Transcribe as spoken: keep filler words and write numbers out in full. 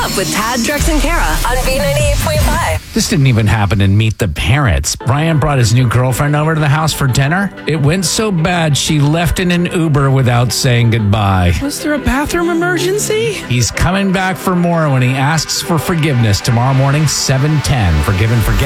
Up with Tad, Drex, and Kara on B ninety-eight point five. This didn't even happen in Meet the Parents. Brian brought his new girlfriend over to the house for dinner. It went so bad she left in an Uber without saying goodbye. Was there a bathroom emergency? He's coming back for more when he asks for forgiveness tomorrow morning, seven ten. Forgive and Forget.